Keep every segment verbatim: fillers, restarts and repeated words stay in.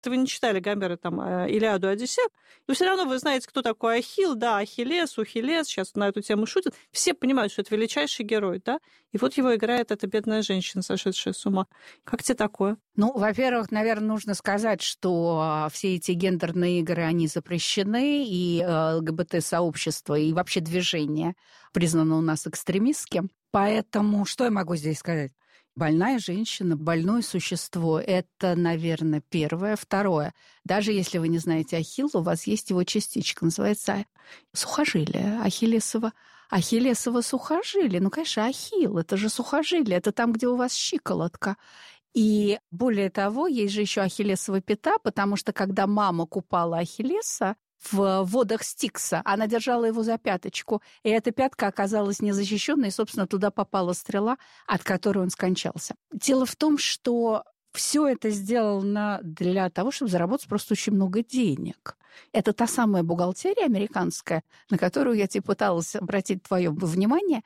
вы не читали Гомера, там, Илиаду, Одиссею, но все равно вы знаете, кто такой Ахилл, да, Ахиллес, Ухиллес, сейчас на эту тему шутят. Все понимают, что это величайший герой, да? И вот его играет эта бедная женщина, сошедшая с ума. Как тебе такое? Ну, во-первых, наверное, нужно сказать, что все эти гендерные игры, они запрещены, и ЛГБТ-сообщество, и вообще движение признано у нас экстремистским. Поэтому что я могу здесь сказать? Больная женщина, больное существо – это, наверное, первое. Второе. Даже если вы не знаете Ахилла, у вас есть его частичка, называется сухожилие Ахиллесово. Ахиллесово сухожилие. Ну, конечно, Ахилл – это же сухожилие, это там, где у вас щиколотка. И более того, есть же еще Ахиллесова пята, потому что когда мама купала Ахиллеса в водах Стикса, она держала его за пяточку, и эта пятка оказалась незащищенной, и, собственно, туда попала стрела, от которой он скончался. Дело в том, что все это сделано для того, чтобы заработать просто очень много денег. Это та самая бухгалтерия американская, на которую я тебе пыталась обратить твое внимание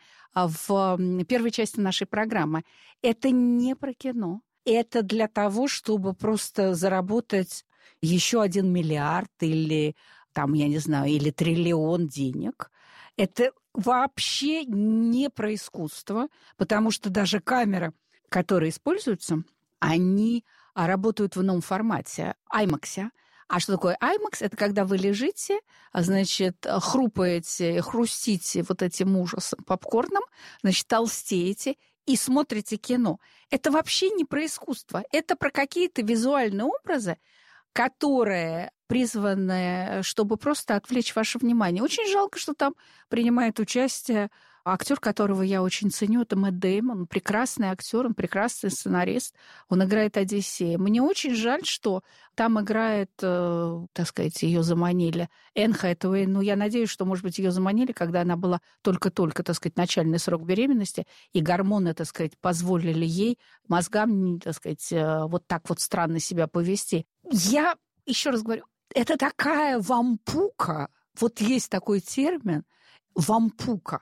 в первой части нашей программы. Это не про кино. Это для того, чтобы просто заработать еще один миллиард или, там, я не знаю, или триллион денег. Это вообще не про искусство, потому что даже камеры, которые используются, они работают в ином формате, IMAX. А что такое IMAX? Это когда вы лежите, значит, хрупаете, хрустите вот этим ужасом попкорном, значит, толстеете и смотрите кино. Это вообще не про искусство. Это про какие-то визуальные образы, которые призваны, чтобы просто отвлечь ваше внимание. Очень жалко, что там принимает участие актер, которого я очень ценю, это Мэтт Дэймон. Он прекрасный актер, он прекрасный сценарист. Он играет Одиссея. Мне очень жаль, что там играет, э, так сказать, ее заманили Энн Хэтэуэй. Ну, я надеюсь, что, может быть, ее заманили, когда она была только-только, так сказать, начальный срок беременности, и гормоны, так сказать, позволили ей мозгам, так сказать, вот так вот странно себя повести. Я еще раз говорю, это такая вампука, вот есть такой термин, вампука,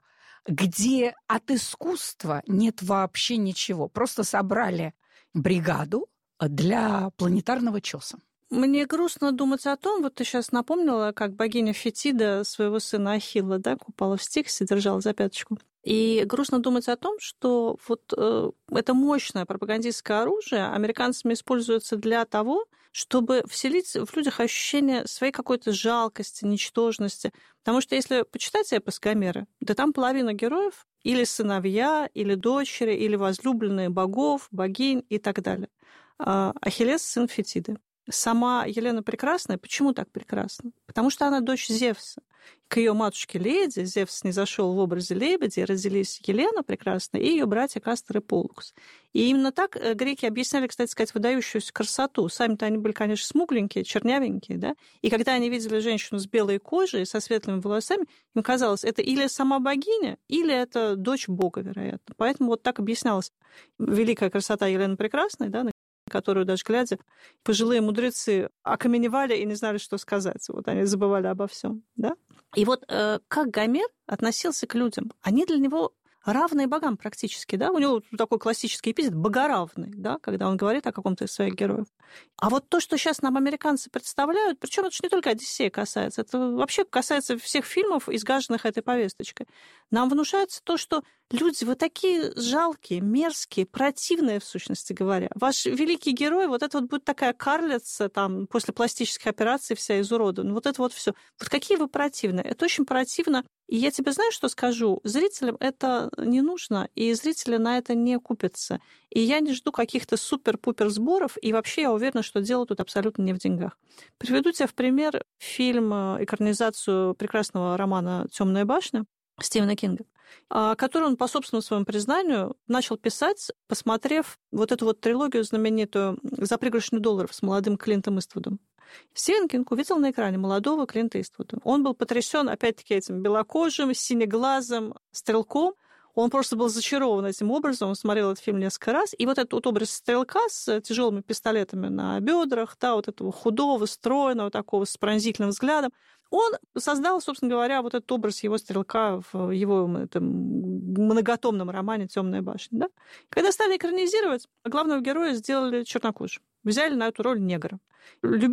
где от искусства нет вообще ничего. Просто собрали бригаду для планетарного чёса. Мне грустно думать о том, вот ты сейчас напомнила, как богиня Фетида своего сына Ахилла, да, купала в Стиксе, держала за пяточку. И грустно думать о том, что вот э, это мощное пропагандистское оружие американцами используется для того, чтобы вселить в людях ощущение своей какой-то жалкости, ничтожности. Потому что если почитать эпос Гомера, да там половина героев или сыновья, или дочери, или возлюбленные богов, богинь и так далее. Ахиллес – сын Фетиды. Сама Елена Прекрасная, почему так прекрасна? Потому что она дочь Зевса. К ее матушке Леди Зевс снизошел в образе лебеди, и родились Елена Прекрасная и ее братья Кастор и Поллукс. И именно так греки объясняли, кстати сказать, выдающуюся красоту. Сами-то они были, конечно, смугленькие, чернявенькие, да? И когда они видели женщину с белой кожей, со светлыми волосами, им казалось, это или сама богиня, или это дочь бога, вероятно. Поэтому вот так объяснялась великая красота Елены Прекрасной, да, которую даже глядя, пожилые мудрецы окаменевали и не знали, что сказать. Вот они забывали обо всем, да? И вот э, как Гомер относился к людям, они для него равные богам практически, да? У него такой классический эпизод «богоравный», да, когда он говорит о каком-то из своих героев. А вот то, что сейчас нам американцы представляют, причем это же не только «Одиссея» касается, это вообще касается всех фильмов, изгаженных этой повесточкой. Нам внушается то, что люди, вы такие жалкие, мерзкие, противные, в сущности говоря. Ваш великий герой, вот это вот будет такая карлица, там, после пластических операций вся изуродована. Вот это вот все. Вот какие вы противные. Это очень противно. И я тебе знаю, что скажу? Зрителям это не нужно, и зрители на это не купятся. И я не жду каких-то супер-пупер сборов, и вообще я уверена, что дело тут абсолютно не в деньгах. Приведу тебе в пример фильм, экранизацию прекрасного романа «Темная башня» Стивена Кинга, который он, по собственному своему признанию, начал писать, посмотрев вот эту вот трилогию знаменитую «За пригоршню долларов» с молодым Клинтом Иствудом. Стивен Кинг увидел на экране молодого Клинта Иствуда. Он был потрясен, опять-таки, этим белокожим, синеглазым стрелком. Он просто был зачарован этим образом, он смотрел этот фильм несколько раз. И вот этот вот образ стрелка с тяжелыми пистолетами на бедрах, да, вот этого худого, стройного, такого с пронзительным взглядом, он создал, собственно говоря, вот этот образ его стрелка в его этом многотомном романе «Темная башня». Да? Когда стали экранизировать, главного героя сделали чернокожим. взяли на эту роль негра.